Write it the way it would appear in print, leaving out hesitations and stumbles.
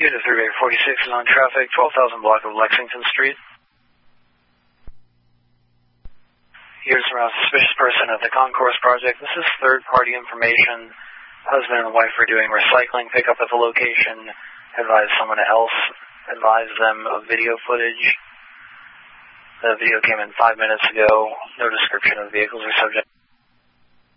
Unit 3846 is on traffic, 12,000 block of Lexington Street. Here's around suspicious person at the Concourse Project. This is third-party information. Husband and wife are doing recycling pickup at the location. Advise someone else. Advise them of video footage. The video came in 5 minutes ago. No description of vehicles or subject.